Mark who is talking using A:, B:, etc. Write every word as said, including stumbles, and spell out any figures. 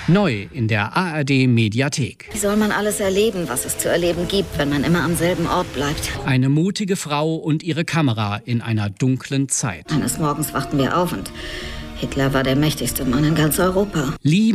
A: Neu in der A R D-Mediathek.
B: Wie soll man alles erleben, was es zu erleben gibt, wenn man immer am selben Ort bleibt?
A: Eine mutige Frau und ihre Kamera in einer dunklen Zeit.
B: Eines Morgens wachten wir auf und Hitler war der mächtigste Mann in ganz Europa.
A: Lee